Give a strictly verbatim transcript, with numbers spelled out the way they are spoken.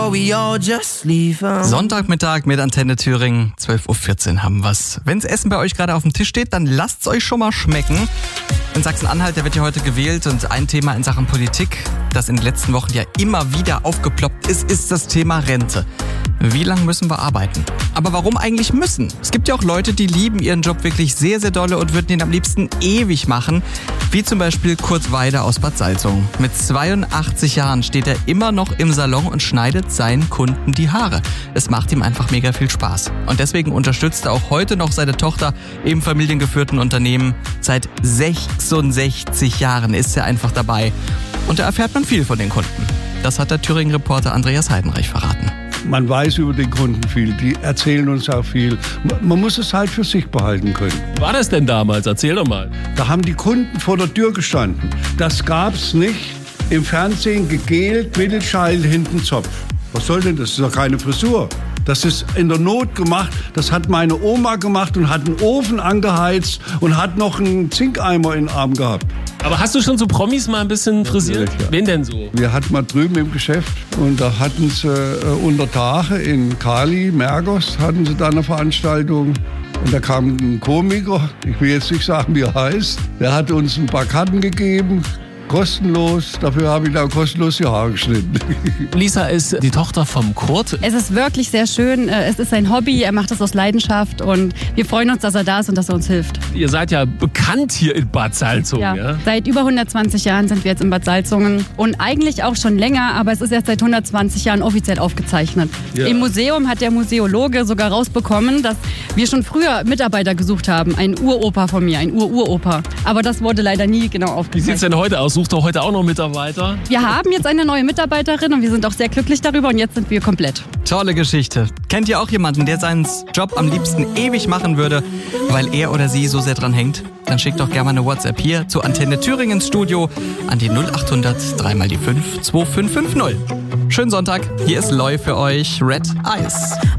Sonntagmittag mit Antenne Thüringen, zwölf Uhr vierzehn haben wir's. Wenn's Essen bei euch gerade auf dem Tisch steht, dann lasst's euch schon mal schmecken. In Sachsen-Anhalt, da wird ja heute gewählt und ein Thema in Sachen Politik, das in den letzten Wochen ja immer wieder aufgeploppt ist, ist das Thema Rente. Wie lange müssen wir arbeiten? Aber warum eigentlich müssen? Es gibt ja auch Leute, die lieben ihren Job wirklich sehr, sehr dolle und würden ihn am liebsten ewig machen. Wie zum Beispiel Kurt Weide aus Bad Salzungen. Mit zweiundachtzig Jahren steht er immer noch im Salon und schneidet seinen Kunden die Haare. Es macht ihm einfach mega viel Spaß. Und deswegen unterstützt er auch heute noch seine Tochter im familiengeführten Unternehmen. Seit sechsundsechzig Jahren ist er einfach dabei. Und da erfährt man viel von den Kunden. Das hat der Thüringen-Reporter Andreas Heidenreich verraten. Man weiß über den Kunden viel, die erzählen uns auch viel. Man muss es halt für sich behalten können. Wie war das denn damals? Erzähl doch mal. Da haben die Kunden vor der Tür gestanden. Das gab's nicht. Im Fernsehen gegelt, Mittelscheitel, hinten Zopf. Was soll denn das? Das ist doch keine Frisur. Das ist in der Not gemacht. Das hat meine Oma gemacht und hat einen Ofen angeheizt und hat noch einen Zinkeimer in den Arm gehabt. Aber hast du schon so Promis mal ein bisschen frisiert? Ja. Wen denn so? Wir hatten mal drüben im Geschäft und da hatten sie äh, unter Tage in Kali, Mergos, hatten sie da eine Veranstaltung. Und da kam ein Komiker, ich will jetzt nicht sagen, wie er heißt, der hat uns ein paar Karten gegeben. Kostenlos, dafür habe ich dann kostenlos die Haare geschnitten. Lisa ist die Tochter vom Kurt. Es ist wirklich sehr schön, es ist sein Hobby, er macht es aus Leidenschaft und wir freuen uns, dass er da ist und dass er uns hilft. Ihr seid ja bekannt hier in Bad Salzungen. Ja. Ja? Seit über hundertzwanzig Jahren sind wir jetzt in Bad Salzungen und eigentlich auch schon länger, aber es ist erst seit hundertzwanzig Jahren offiziell aufgezeichnet. Ja. Im Museum hat der Museologe sogar rausbekommen, dass wir schon früher Mitarbeiter gesucht haben. Ein Uropa von mir, ein Ur-Uropa. Aber das wurde leider nie genau aufgezeichnet. Wie sieht es denn heute aus? Sucht ihr heute auch noch Mitarbeiter? Wir haben jetzt eine neue Mitarbeiterin und wir sind auch sehr glücklich darüber und jetzt sind wir komplett. Tolle Geschichte. Kennt ihr auch jemanden, der seinen Job am liebsten ewig machen würde, weil er oder sie so sehr dran hängt? Dann schickt doch gerne mal eine WhatsApp hier zu Antenne Thüringens Studio an die null acht hundert drei mal die fünf zwei fünf fünf null. Schönen Sonntag, hier ist Loy für euch, Red Eyes.